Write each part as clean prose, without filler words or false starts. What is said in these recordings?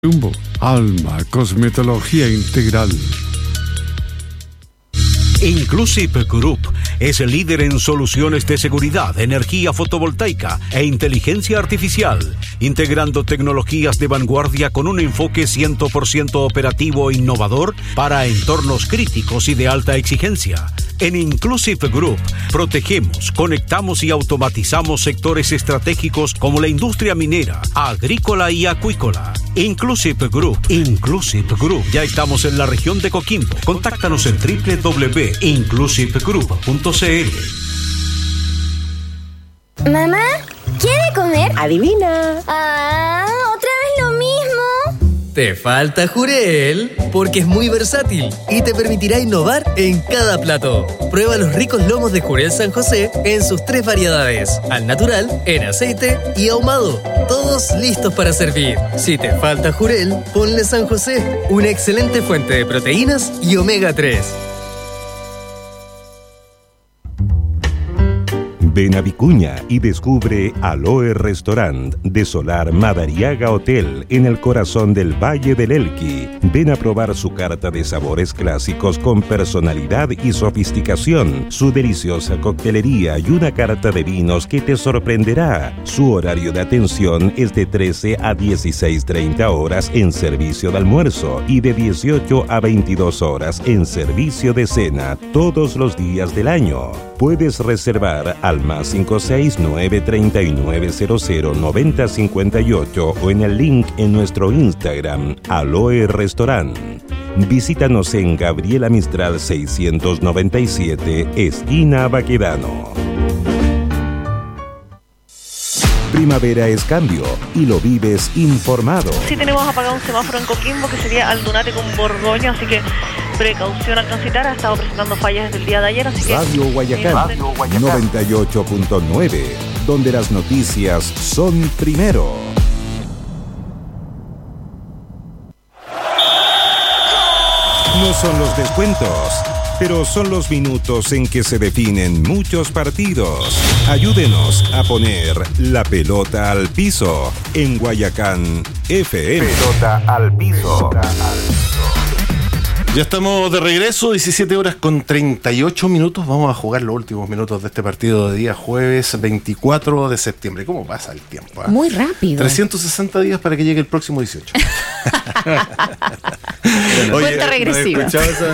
Jumbo, Alma, cosmetología integral. Inclusive Group es el líder en soluciones de seguridad, energía fotovoltaica e inteligencia artificial, integrando tecnologías de vanguardia con un enfoque 100% operativo e innovador para entornos críticos y de alta exigencia. En Inclusive Group protegemos, conectamos y automatizamos sectores estratégicos como la industria minera, agrícola y acuícola. Inclusive Group. Ya estamos en la región de Coquimbo. Contáctanos en www.inclusivegroup.cl. Mamá, ¿quiere comer? Adivina. ¿Otra vez lo mismo? Te falta Jurel, porque es muy versátil y te permitirá innovar en cada plato. Prueba los ricos lomos de Jurel San José en sus 3 variedades: al natural, en aceite y ahumado. Todos listos para servir. Si te falta Jurel, ponle San José, una excelente fuente de proteínas y omega 3. Ven a Vicuña y descubre Aloe Restaurant de Solar Madariaga Hotel en el corazón del Valle del Elqui. Ven a probar su carta de sabores clásicos con personalidad y sofisticación, su deliciosa coctelería y una carta de vinos que te sorprenderá. Su horario de atención es de 13 a 16:30 horas en servicio de almuerzo y de 18 a 22 horas en servicio de cena todos los días del año. Puedes reservar al más 569-3900-9058 o en el link en nuestro Instagram, Aloe Restaurant. Visítanos en Gabriela Mistral 697, esquina Baquedano. Primavera es cambio y lo vives informado. Sí, tenemos apagado un semáforo en Coquimbo que sería Aldunate con Borgoño, así que precaución al transitar. Ha estado presentando fallas desde el día de ayer, así que... Radio Guayacán 98.9, donde las noticias son primero. No son los descuentos, pero son los minutos en que se definen muchos partidos. Ayúdenos a poner la pelota al piso en Guayacán FM. Pelota al piso. Ya estamos de regreso, 17 horas con 38 minutos. Vamos a jugar los últimos minutos de este partido de día jueves 24 de septiembre. ¿Cómo pasa el tiempo? Muy rápido. 360 días para que llegue el próximo 18. Cuenta regresiva.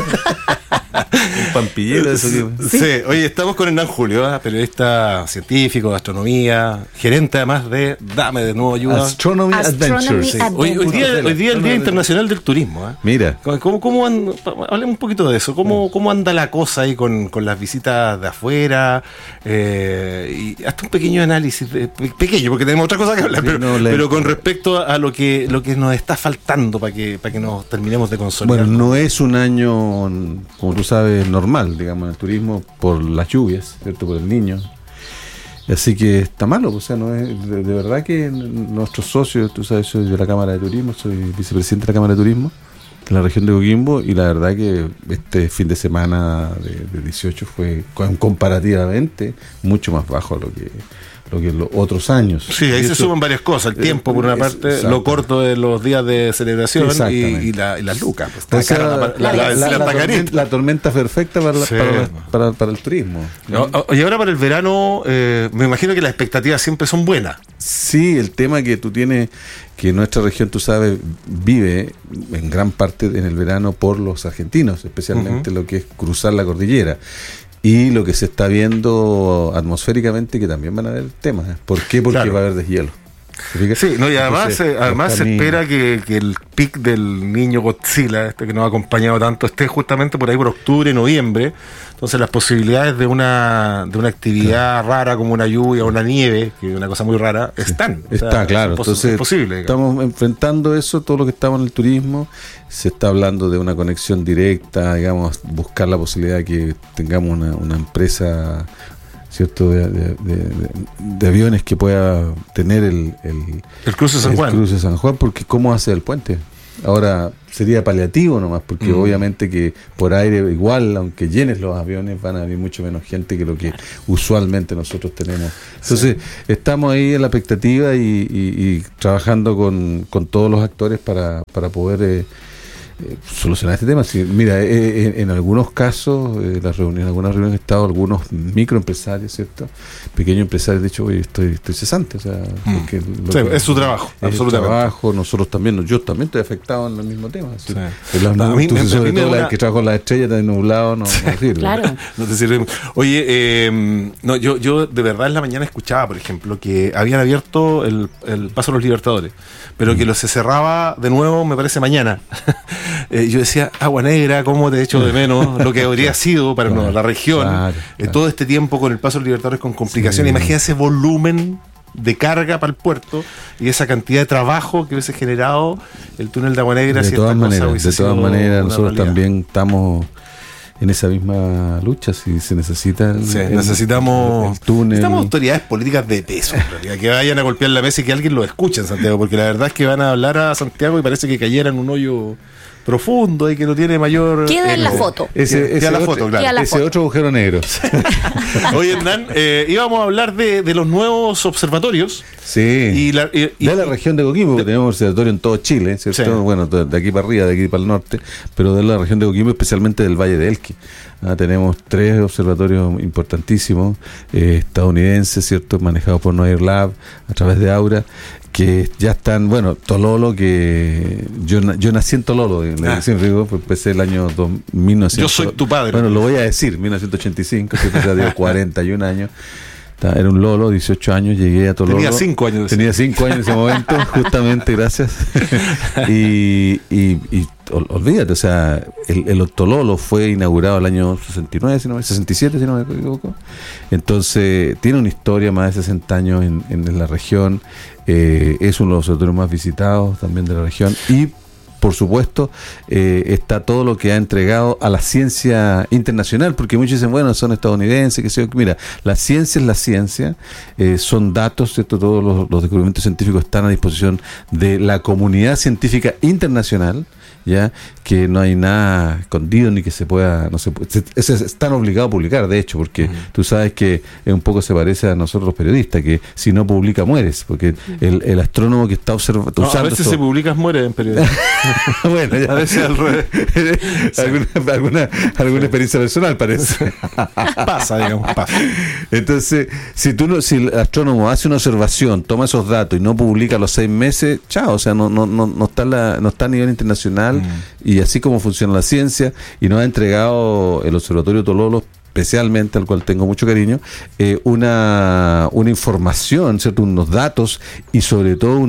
Un pampillero de eso. Sí, oye, estamos con Hernán Julio, periodista científico de astronomía, gerente además de Dame de Nuevo Ayuda. Astronomy Adventures. Sí. Hoy día es el Día Internacional del Turismo. Mira. ¿Cómo hablemos un poquito de eso? ¿Cómo anda la cosa ahí con las visitas de afuera? Y hasta un pequeño análisis, pequeño, porque tenemos otra cosa que hablar, pero con respecto a lo que nos está faltando para que nos terminemos de consolidar. Bueno, no es un año, como tú sabes, normal, digamos, en el turismo, por las lluvias, ¿cierto? Por el Niño. Así que está malo, o sea, no es de verdad que nuestros socios, tú sabes, soy de la Cámara de Turismo, soy vicepresidente de la Cámara de Turismo en la región de Coquimbo, y la verdad que este fin de semana de 18 fue comparativamente mucho más bajo a lo que los otros años. Sí, ahí se suman varias cosas, el tiempo por una parte, lo corto de los días de celebración y las lucas. Pues, o sea, la tormenta perfecta para el turismo. Y ahora para el verano, me imagino que las expectativas siempre son buenas. Sí, el tema que tú tienes, que nuestra región, tú sabes, vive en gran parte en el verano por los argentinos, especialmente lo que es cruzar la cordillera. Y lo que se está viendo atmosféricamente, que también van a haber temas. ¿Por qué? Porque va a haber deshielo. Sí, no, y además se espera que el pic del niño Godzilla, que nos ha acompañado tanto, esté justamente por ahí por octubre, noviembre. Entonces las posibilidades de una actividad rara como una lluvia o una nieve, que es una cosa muy rara, están. Está claro. Entonces es posible. Estamos enfrentando eso, todo lo que estamos en el turismo. Se está hablando de una conexión directa, digamos, buscar la posibilidad de que tengamos una empresa, ¿cierto?, de aviones que pueda tener el cruce San Juan. El cruce San Juan, porque ¿cómo hace el puente? Ahora sería paliativo nomás, porque obviamente que por aire igual, aunque llenes los aviones, van a venir mucho menos gente que lo que usualmente nosotros tenemos. Entonces, estamos ahí en la expectativa y trabajando con todos los actores para poder solucionar este tema. Sí, mira, en algunos casos, en algunas reuniones he estado algunos microempresarios, ¿cierto? Pequeños empresarios, de hecho, oye, estoy cesante, o sea, porque es su trabajo, es absolutamente. Trabajo, nosotros también, yo también estoy afectado en el mismo tema. ¿Sí? Sí. Sobre todo la que trabajo con las estrellas, está nublado, no sirve. Claro. No te sirve. Oye, yo de verdad en la mañana escuchaba, por ejemplo, que habían abierto el Paso a los Libertadores, pero que se cerraba de nuevo, me parece, mañana. Yo decía, Agua Negra, cómo te echo de menos lo que habría sido para la región, todo este tiempo con el Paso a los Libertadores con complicaciones. Sí. Imagina ese volumen de carga para el puerto y esa cantidad de trabajo que hubiese generado el túnel de Agua Negra. De todas maneras, nosotros también estamos en esa misma lucha. Si se necesita necesitamos el túnel. Necesitamos autoridades políticas de peso, en realidad, que vayan a golpear la mesa y que alguien lo escuche en Santiago, porque la verdad es que van a hablar a Santiago y parece que cayera en un hoyo profundo y que no tiene mayor... Queda en la foto. Ese otro agujero negro. Oye, Hernán, íbamos a hablar de los nuevos observatorios. Sí. De la región de Coquimbo, que tenemos observatorio en todo Chile, ¿cierto? Sí. Bueno, de aquí para arriba, de aquí para el norte, pero de la región de Coquimbo, especialmente del Valle de Elqui. Tenemos 3 observatorios importantísimos, estadounidenses, ¿cierto? Manejados por Noir Lab, a través de Aura, que ya están, Tololo, que yo nací en Tololo, empecé el año 1900. Yo soy tu padre. Bueno, lo voy a decir, 1985, que ya dio 41 años. Era un lolo, 18 años, llegué a Tololo. Tenía 5 años. Tenía 5 años en ese momento, justamente, gracias. Y olvídate, o sea, el Tololo fue inaugurado el año 67, si no me equivoco. Entonces, tiene una historia más de 60 años en la región. Es uno de los observatorios más visitados también de la región. Y por supuesto, está todo lo que ha entregado a la ciencia internacional, porque muchos dicen, son estadounidenses, que sé yo. Mira, la ciencia es la ciencia, son datos, ¿cierto? Todos los descubrimientos científicos están a disposición de la comunidad científica internacional, ya que no hay nada escondido ni que se pueda, están obligados a publicar, de hecho, porque tú sabes que un poco se parece a nosotros los periodistas, que si no publica mueres, porque el astrónomo que está observando... a veces si publicas mueres en periodistas. Bueno, ya a veces al revés. alguna experiencia personal parece. Pasa. Entonces, si el astrónomo hace una observación, toma esos datos y no publica a los 6 meses, chao, o sea, no está a nivel internacional. Y así como funciona la ciencia, y nos ha entregado el Observatorio Tololo, especialmente, al cual tengo mucho cariño, una información, ¿cierto? Unos datos, y sobre todo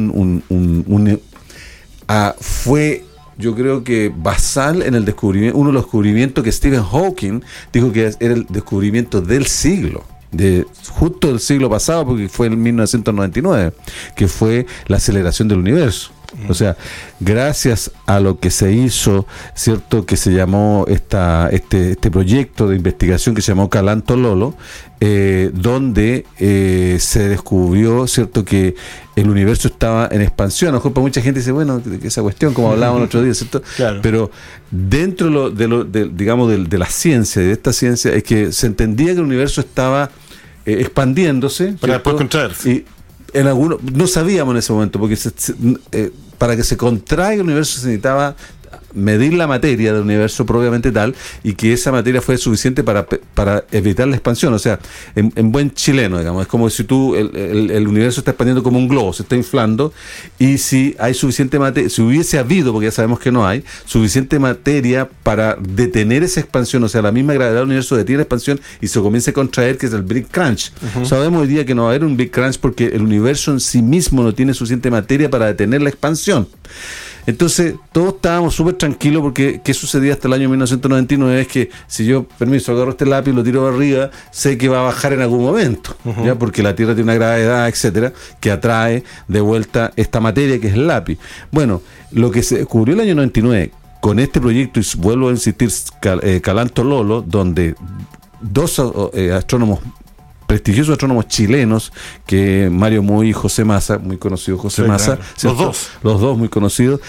fue, yo creo que basal en el descubrimiento, uno de los descubrimientos que Stephen Hawking dijo que era el descubrimiento del siglo. Justo del siglo pasado, porque fue en 1999, que fue la aceleración del universo. O sea, gracias a lo que se hizo, ¿cierto? Que se llamó este proyecto de investigación que se llamó Calán-Tololo, donde se descubrió, ¿cierto?, que el universo estaba en expansión. A lo mejor para mucha gente dice, esa cuestión, como hablábamos el otro día, ¿cierto? Claro. Pero dentro de la ciencia, de esta ciencia, es que se entendía que el universo estaba expandiéndose. Para después contraerse. Y no sabíamos en ese momento, porque para que se contraiga el universo se necesitaba medir la materia del universo propiamente tal, y que esa materia fue suficiente para evitar la expansión. O sea, en buen chileno, digamos, es como si el universo está expandiendo como un globo, se está inflando, y si hay suficiente materia, si hubiese habido, porque ya sabemos que no hay, suficiente materia para detener esa expansión, o sea, la misma gravedad del universo detiene la expansión y se comienza a contraer, que es el Big Crunch. Sabemos hoy día que no va a haber un Big Crunch porque el universo en sí mismo no tiene suficiente materia para detener la expansión. Entonces, todos estábamos súper tranquilos, porque ¿qué sucedía hasta el año 1999? Es que si yo, agarro este lápiz, lo tiro arriba, sé que va a bajar en algún momento, ¿ya? Porque la Tierra tiene una gravedad, etcétera, que atrae de vuelta esta materia que es el lápiz. Bueno, lo que se descubrió el año 99 con este proyecto, y vuelvo a insistir, Calán-Tololo, donde 2 astrónomos prestigiosos astrónomos chilenos, que Mario Muy y José Massa, muy conocido José Massa, claro. Los dos muy conocidos,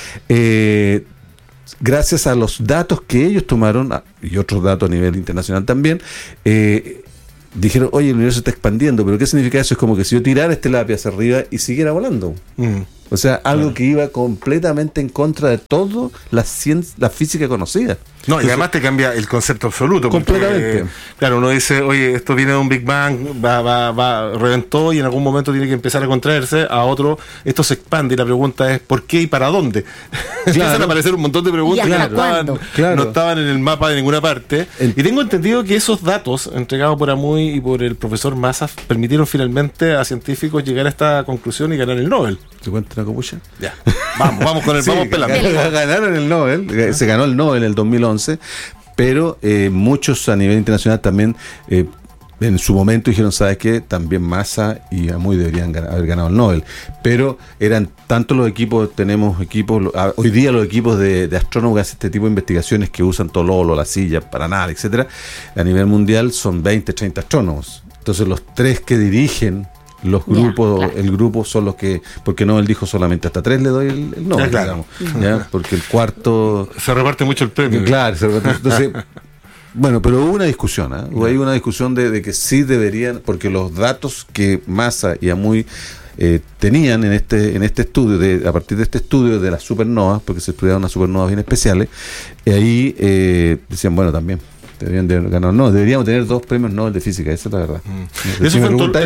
gracias a los datos que ellos tomaron, y otros datos a nivel internacional también, dijeron, oye, el universo está expandiendo, pero ¿qué significa eso? Es como que si yo tirara este lápiz hacia arriba y siguiera volando. O sea, algo que iba completamente en contra de todo la física conocida. No, entonces, y además te cambia el concepto absoluto. Completamente. Porque, claro, uno dice, oye, esto viene de un Big Bang, reventó y en algún momento tiene que empezar a contraerse. A otro, esto se expande y la pregunta es, ¿por qué y para dónde? Empiezan a aparecer un montón de preguntas que no estaban en el mapa de ninguna parte. Y tengo entendido que esos datos, entregados por Amuy y por el profesor Massa, permitieron finalmente a científicos llegar a esta conclusión y ganar el Nobel. ¿Se cuenta una copucha? Ya. Vamos con el sí, vamos pelando. Ganaron el Nobel, se ganó el Nobel en el 2011, pero muchos a nivel internacional también en su momento dijeron, ¿sabes qué? También Massa y Amuy deberían haber ganado el Nobel, pero eran tanto los equipos, hoy día los equipos de astrónomos que hacen este tipo de investigaciones que usan Tololo, la silla, Paranal, etcétera, a nivel mundial son 20, 30 astrónomos. Entonces los 3 que dirigen los grupos, claro. El grupo son los que, porque no, él dijo solamente hasta 3 le doy el Nobel, claro. Digamos, porque el cuarto se reparte mucho el premio. Claro, entonces, bueno, pero hubo una discusión, hay una discusión de que sí deberían, porque los datos que Massa y Amuy tenían en este estudio, a partir de este estudio de las supernovas, porque se estudiaron unas supernovas bien especiales, y ahí decían, bueno, también deberían de ganar, no, deberíamos tener 2 premios Nobel de física, esa es la verdad. Eso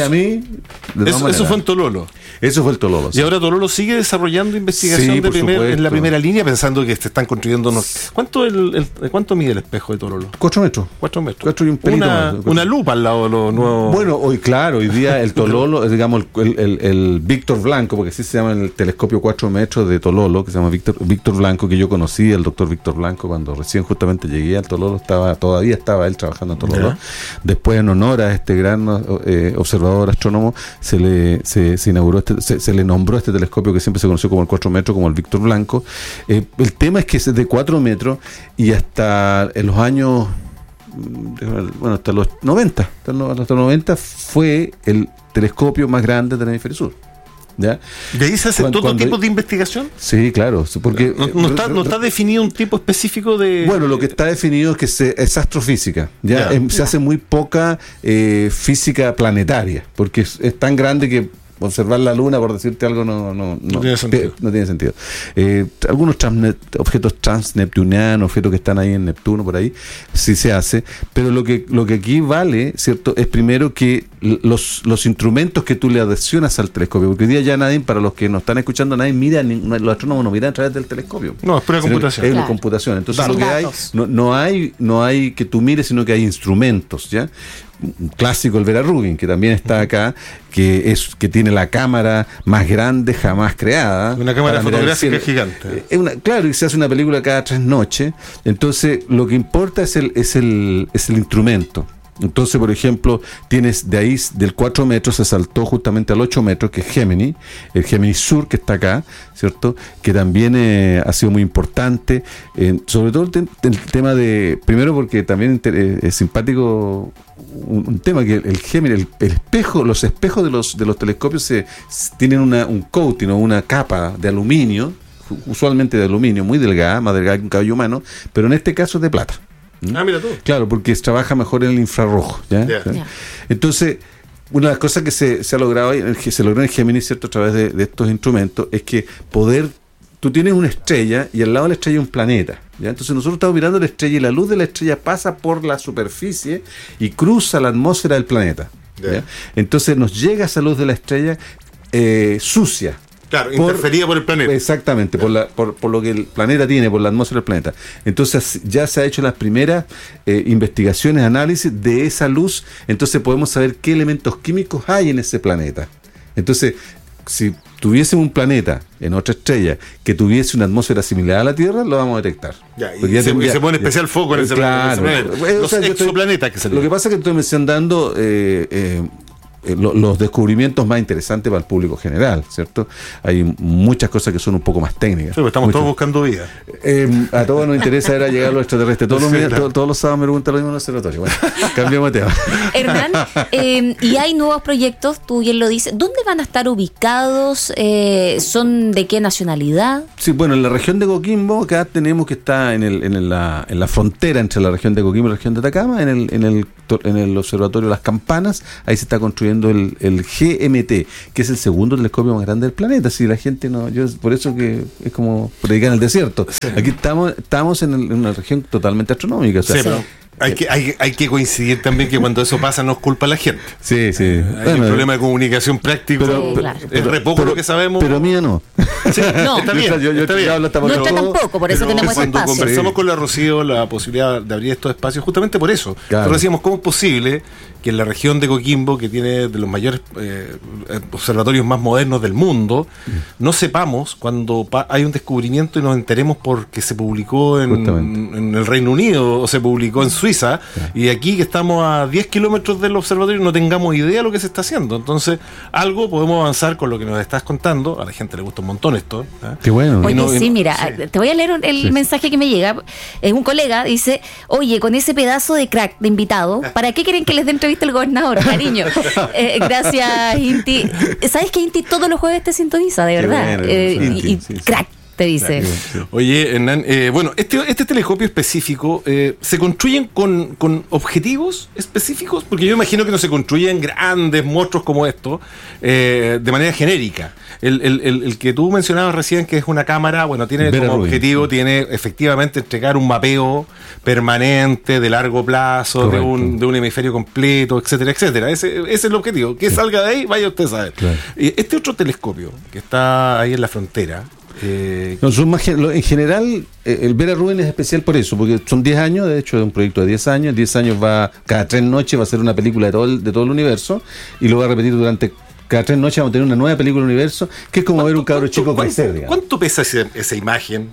fue en Tololo. Eso fue el Tololo. Y ahora Tololo sigue desarrollando investigación en la primera línea, pensando que se están construyendo ¿Cuánto mide el espejo de Tololo? 4 metros. 4 metros. 4 y un pelito una lupa al lado de los nuevos. Bueno, hoy día el Tololo, digamos, el Víctor Blanco, porque así se llama el telescopio 4 metros de Tololo, que se llama Víctor Blanco, que yo conocí, el doctor Víctor Blanco, cuando recién justamente llegué al Tololo, todavía estaba él trabajando en Tololo. Después, en honor a este gran observador astrónomo, se le nombró este telescopio que siempre se conoció como el 4 metros, como el Víctor Blanco. El tema es que es de 4 metros y hasta en los años, hasta los 90, hasta los 90 fue el telescopio más grande del hemisferio sur. ¿Ya? ¿De ahí se hace todo tipo de investigación? Sí, claro, porque no está definido un tipo específico de... Bueno, lo que está definido es que es astrofísica, se hace muy poca física planetaria, porque es tan grande que observar la luna, por decirte algo, no tiene sentido. Algunos objetos transneptunianos, objetos que están ahí en Neptuno, por ahí, sí se hace, pero lo que aquí vale, ¿cierto?, es primero que los instrumentos que tú le adicionas al telescopio, porque hoy día ya nadie, para los que nos están escuchando, nadie mira, los astrónomos no miran a través del telescopio. No, es pura computación. Es una computación. Entonces lo que hay, no hay que tú mires, sino que hay instrumentos, ¿ya? Un clásico, el Vera Rubin, que también está acá, que tiene la cámara más grande jamás creada. Una cámara fotográfica gigante. Claro, y se hace una película cada 3 noches. Entonces, lo que importa es el instrumento. Entonces, por ejemplo, tienes de ahí, del 4 metros, se saltó justamente al 8 metros, que es Gemini, el Gemini Sur, que está acá, ¿cierto? Que también ha sido muy importante, sobre todo el tema de, primero porque también es simpático un tema, que el Gemini, el espejo, los espejos de los telescopios tienen un coating o una capa de aluminio, usualmente de aluminio, muy delgada, más delgada que un cabello humano, pero en este caso es de plata. Mira tú. Claro, porque trabaja mejor en el infrarrojo. ¿Ya? Entonces, una de las cosas que se ha logrado, se logró en Gemini, ¿cierto?, a través de estos instrumentos, es que tú tienes una estrella y al lado de la estrella hay un planeta. ¿Ya? Entonces nosotros estamos mirando la estrella y la luz de la estrella pasa por la superficie y cruza la atmósfera del planeta. ¿Ya? Entonces nos llega esa luz de la estrella sucia. Claro, interferida por el planeta. Exactamente, por lo que el planeta tiene, por la atmósfera del planeta. Entonces ya se ha hecho las primeras investigaciones, análisis de esa luz, entonces podemos saber qué elementos químicos hay en ese planeta. Entonces, si tuviésemos un planeta en otra estrella que tuviese una atmósfera similar a la Tierra, lo vamos a detectar. Se pone especial foco en ese planeta. Los exoplanetas que se le... Lo que pasa es que estoy mencionando los descubrimientos más interesantes para el público general, ¿cierto? Hay muchas cosas que son un poco más técnicas. Sí, pues estamos todos buscando vida. A todos nos interesa era llegar a los extraterrestres. Todos los sábados me preguntan lo mismo en el observatorio. Bueno, cambiamos de tema. Hernán, y hay nuevos proyectos, tú bien lo dices. ¿Dónde van a estar ubicados? ¿Son de qué nacionalidad? Sí, bueno, en la región de Coquimbo, acá tenemos que estar en la frontera entre la región de Coquimbo y la región de Atacama, en el observatorio Las Campanas. Ahí se está construyendo el GMT, que es el segundo telescopio más grande del planeta. Si la gente no, por eso que es como predicar en el desierto. Sí. Aquí estamos en una región totalmente astronómica. O sea, sí, pero hay que coincidir también que cuando eso pasa no es culpa a la gente. Sí. Hay un problema de comunicación práctico. Es re poco lo que sabemos. Pero mía no. Sí, no, está bien. Está bien. Nuestra tampoco, por eso tenemos ese espacio. Cuando conversamos con la Rocío la posibilidad de abrir estos espacios, justamente por eso. Claro. Nosotros decíamos, ¿cómo es posible que en la región de Coquimbo, que tiene de los mayores observatorios más modernos del mundo, no sepamos cuando hay un descubrimiento y nos enteremos porque se publicó en el Reino Unido o se publicó en Suiza, y aquí que estamos a 10 kilómetros del observatorio no tengamos idea de lo que se está haciendo? Entonces, algo podemos avanzar con lo que nos estás contando. A la gente le gusta un montón esto. Qué bueno. Oye, mira, te voy a leer el mensaje que me llega. Un colega dice, oye, con ese pedazo de crack de invitado, ¿para qué quieren que les dé entrevista el gobernador? Cariño. Gracias, Inti. ¿Sabes que Inti todos los jueves te sintoniza, de verdad? Bueno, Inti, crack. Te dice. Oye, Hernán, bueno, este telescopio específico ¿se construyen con objetivos específicos? Porque yo imagino que no se construyen grandes monstruos como estos de manera genérica. El que tú mencionabas recién, que es una cámara, bueno, tiene como objetivo, tiene efectivamente entregar un mapeo permanente de largo plazo, de un hemisferio completo, etcétera, etcétera. Ese es el objetivo. Que salga de ahí, vaya usted a saber. Claro. Este otro telescopio que está ahí en la frontera, en general, el Vera Rubin es especial por eso, porque son 10 años, de hecho es un proyecto de 10 años, cada 3 noches va a ser una película de todo el universo, y lo va a repetir cada 3 noches vamos a tener una nueva película del universo, que es como ver un cabro chico crecer. ¿Cuánto pesa esa imagen?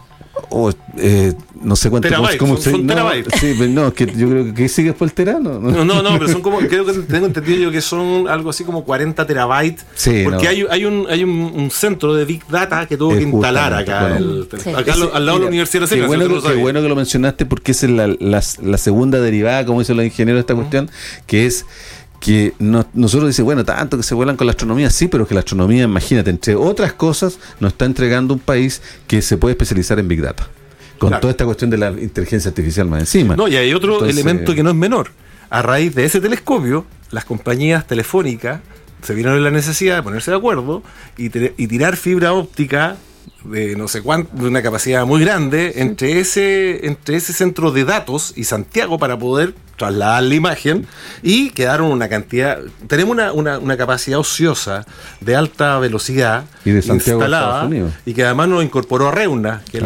No sé cuánto. Son terabytes. Sí, no, que yo creo que sigue después el terano. No, pero son como, creo que tengo entendido yo que son algo así como 40 terabytes. Sí, porque hay un centro de Big Data que tuvo que instalar acá, al lado de la Universidad de la Qué bueno que lo mencionaste, porque esa es la segunda derivada, como dicen los ingenieros de esta cuestión, que es que nosotros dicen, bueno, tanto que se vuelan con la astronomía, sí, pero que la astronomía, imagínate, entre otras cosas, nos está entregando un país que se puede especializar en Big Data, con toda esta cuestión de la inteligencia artificial más encima. No, y hay otro elemento que no es menor. A raíz de ese telescopio, las compañías telefónicas se vieron en la necesidad de ponerse de acuerdo y tirar fibra óptica de no sé cuánto, de una capacidad muy grande, entre ese centro de datos y Santiago, para poder trasladar la imagen, y quedaron una cantidad. Tenemos una capacidad ociosa de alta velocidad y de Santiago, instalada, y que además nos incorporó a Reuna, que es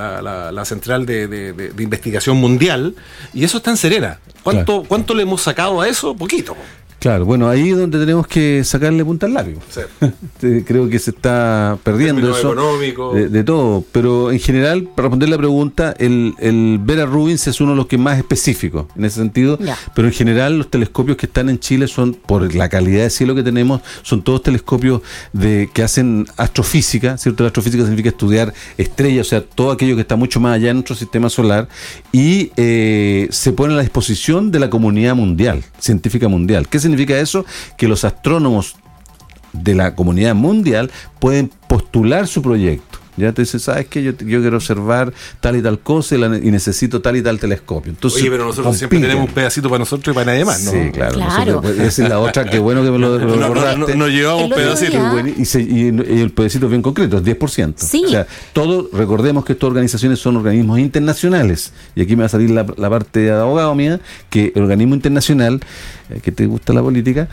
la central de investigación mundial, y eso está en Serena. ¿Cuánto le hemos sacado a eso? Poquito. Claro, bueno, ahí es donde tenemos que sacarle punta al lápiz. Sí. Creo que se está perdiendo eso de todo, pero en general, para responder la pregunta, el Vera Rubins es uno de los que más específicos en ese sentido, pero en general los telescopios que están en Chile son, por la calidad de cielo que tenemos, son todos telescopios que hacen astrofísica, ¿cierto? La astrofísica significa estudiar estrellas, o sea, todo aquello que está mucho más allá de nuestro sistema solar, y se pone a la disposición de la comunidad mundial, científica mundial. ¿Qué significa eso? Que los astrónomos de la comunidad mundial pueden postular su proyecto. Ya te dice, ¿sabes qué? Yo quiero observar tal y tal cosa y necesito tal y tal telescopio. Entonces, oye, pero nosotros siempre tenemos un pedacito para nosotros y para nadie más, ¿no? Sí, claro. Esa es la otra, qué bueno que me lo recordaste. Nos llevamos un pedacito. Y el pedacito es bien concreto, es 10%. Sí. O sea, recordemos que estas organizaciones son organismos internacionales. Y aquí me va a salir la parte de abogado mía, que el organismo internacional, que te gusta la política,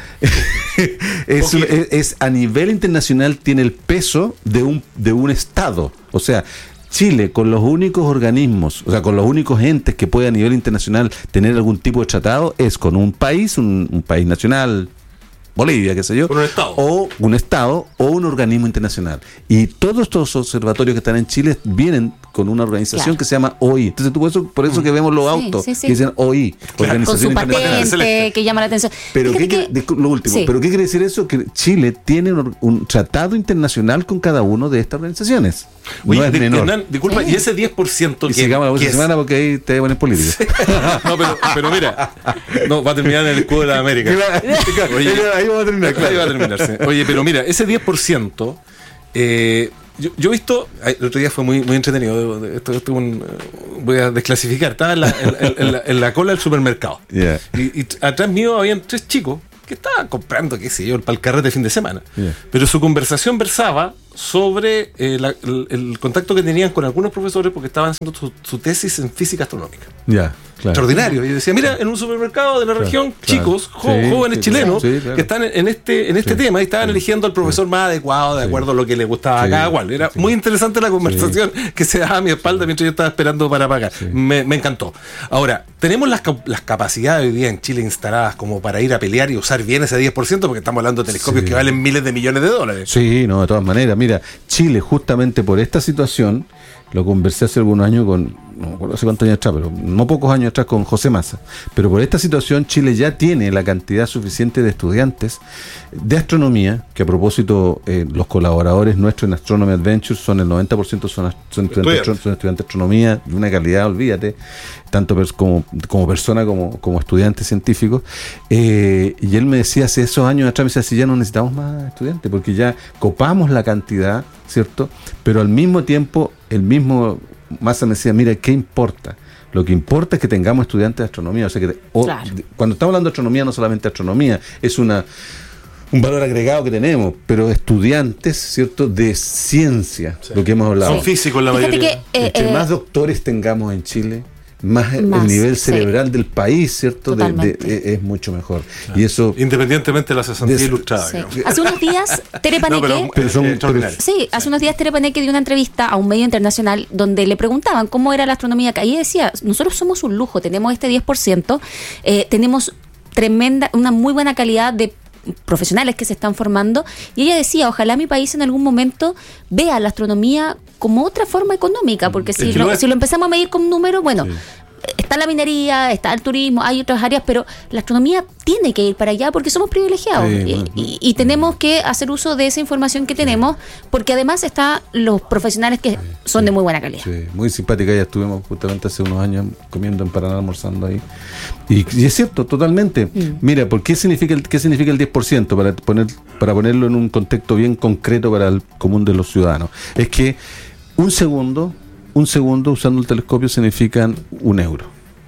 es a nivel internacional, tiene el peso de un Estado. O sea, Chile, con los únicos organismos, o sea, con los únicos entes que puede a nivel internacional tener algún tipo de tratado, es con un país, un país nacional, Bolivia, qué sé yo, o un Estado o un organismo internacional. Y todos estos observatorios que están en Chile vienen con una organización Claro. que se llama OI. Entonces por eso que vemos los autos que dicen OI, con Organización su Internacional. patente que llama la atención. Pero Fíjate lo último, sí. ¿pero qué quiere decir eso? Que Chile tiene un tratado internacional con cada uno de estas organizaciones. Oye, no es menor. Hernán, disculpa, y ese 10% Y sigamos la próxima semana porque ahí te pones política. No, pero mira, no, va a terminar en el escudo de la América. Oye, ahí va a terminar, claro. Ahí va a terminarse. Oye, pero mira, ese 10%, yo he visto, el otro día fue muy entretenido, voy a desclasificar, estaba en la cola del supermercado. Yeah. Y atrás mío habían 3 chicos que estaban comprando, qué sé yo, para el carrete de fin de semana. Yeah. Pero su conversación versaba sobre el contacto que tenían con algunos profesores porque estaban haciendo su tesis en física astronómica. Ya, claro. Extraordinario. Y decía, mira, en un supermercado de la región, chicos, jóvenes chilenos, claro. que están en este tema y estaban eligiendo al profesor más adecuado de acuerdo a lo que les gustaba a cada cual. Era muy interesante la conversación que se daba a mi espalda mientras yo estaba esperando para pagar. Me encantó. Ahora, tenemos las capacidades hoy día en Chile instaladas como para ir a pelear y usar bien ese 10%, porque estamos hablando de telescopios que valen miles de millones de dólares. Sí, no, de todas maneras. Mira, Chile, justamente por esta situación, lo conversé hace algunos años no me acuerdo hace cuántos años atrás, pero no pocos años atrás con José Massa. Pero por esta situación Chile ya tiene la cantidad suficiente de estudiantes de astronomía, que a propósito los colaboradores nuestros en Astronomy Adventures son el 90% son estudiantes de astronomía, de una calidad, olvídate, tanto como persona como estudiante científico. Y él me decía hace esos años atrás, me decía, si ya no necesitamos más estudiantes, porque ya copamos la cantidad, ¿cierto? Pero al mismo tiempo, el mismo Massa me decía, mira, ¿qué importa? Lo que importa es que tengamos estudiantes de astronomía. O sea que Claro. Cuando estamos hablando de astronomía, no solamente astronomía, es un valor agregado que tenemos, pero estudiantes, ¿cierto?, de ciencia, lo que hemos hablado. Son físicos la Fíjate mayoría. que, Entre más doctores tengamos en Chile, más el Más, nivel sí. cerebral del país, ¿cierto?, es mucho mejor. Y eso, Independientemente de la cesantía ilustrada. Sí. digamos. Hace unos días, Tere Paneque... pero son extraordinario. Sí, hace unos días Tere Paneque dio una entrevista a un medio internacional donde le preguntaban cómo era la astronomía acá. Y ella decía, nosotros somos un lujo, tenemos este 10%, tenemos una muy buena calidad de profesionales que se están formando, y ella decía, ojalá mi país en algún momento vea la astronomía como otra forma económica, porque si lo empezamos a medir con números, bueno, está la minería, está el turismo, hay otras áreas, pero la astronomía tiene que ir para allá porque somos privilegiados y tenemos que hacer uso de esa información que tenemos, porque además están los profesionales que son de muy buena calidad. Sí, muy simpática. Ya estuvimos justamente hace unos años comiendo en Paraná, almorzando ahí. Y es cierto, totalmente. Mira, ¿por qué significa el 10%? Para ponerlo en un contexto bien concreto para el común de los ciudadanos. Es que un segundo usando el telescopio significan $1,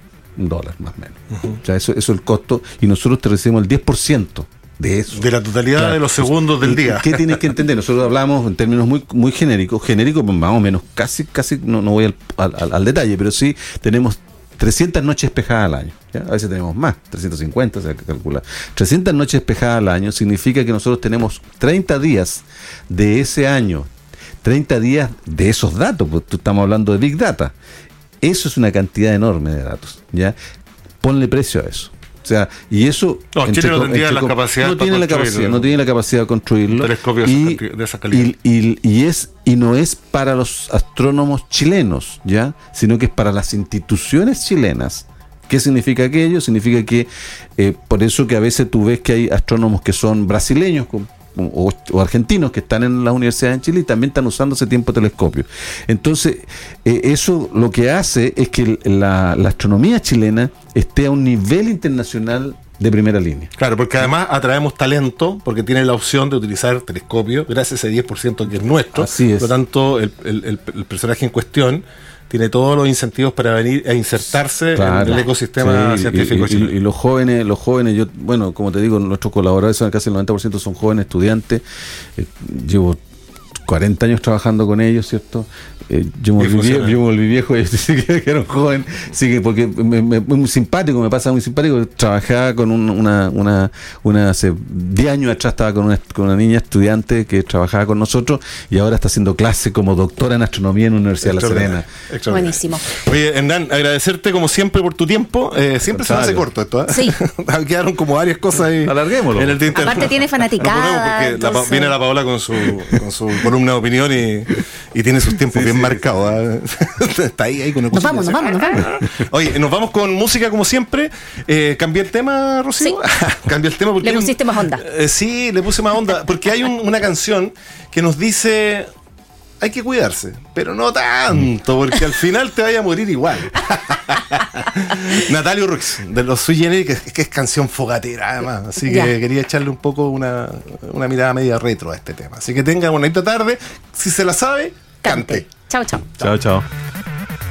$1 más o menos. O sea, eso es el costo, y nosotros te recibimos el 10% de eso. De la totalidad de los segundos del día. ¿Qué tienes que entender? Nosotros hablamos en términos muy genéricos, más o menos, casi no voy al detalle, pero sí tenemos 300 noches despejadas al año. ¿Ya? A veces tenemos más, 350 se calcula. 300 noches despejadas al año significa que nosotros tenemos 30 días de ese año, 30 días de esos datos, porque estamos hablando de Big Data. Eso es una cantidad enorme de datos, ¿ya? Ponle precio a eso. O sea, y eso... No, Chile no tendría la capacidad no tiene la capacidad de construirlo. Telescopios de esa calidad. Y no es para los astrónomos chilenos, ¿ya? Sino que es para las instituciones chilenas. ¿Qué significa aquello? Significa que por eso que a veces tú ves que hay astrónomos que son brasileños o argentinos que están en las universidades en Chile y también están usando ese tiempo telescopio. Entonces, eso lo que hace es que la astronomía chilena esté a un nivel internacional de primera línea. Claro, porque además atraemos talento, porque tiene la opción de utilizar telescopio, gracias a ese 10% que es nuestro. Así es. Por lo tanto, el personaje en cuestión tiene todos los incentivos para venir a insertarse en el ecosistema científico chileno. Y los jóvenes, yo, bueno, como te digo, nuestros colaboradores son casi el 90% son jóvenes estudiantes. Llevo 40 años trabajando con ellos, ¿cierto? Yo me volví viejo y que era un joven, sí, que porque muy simpático, me pasa muy simpático. Trabajaba con una hace 10 años atrás estaba con una niña estudiante que trabajaba con nosotros y ahora está haciendo clase como doctora en astronomía en la Universidad de La Serena. Buenísimo. Oye, Hernán, agradecerte como siempre por tu tiempo. Siempre se hace corto esto, ¿eh? Sí. Quedaron como varias cosas ahí. Alarguémoslo. En el Aparte tiene fanaticada. Viene la Paola con un columna de opinión y tiene sus tiempos bien marcados. ¿Eh? Está ahí con el Nos vamos. Oye, nos vamos con música como siempre. ¿Cambié el tema, Rocío? Sí. Cambié el tema porque... Le pusiste más onda. Sí, le puse más onda. Porque hay una canción que nos dice... Hay que cuidarse, pero no tanto, porque al final te vaya a morir igual. Natalio Ruiz, de los Sui Generis, que es canción fogatera además. Así que quería echarle un poco una mirada media retro a este tema. Así que tengan una bonita tarde. Si se la sabe, cante. Chao. Chao.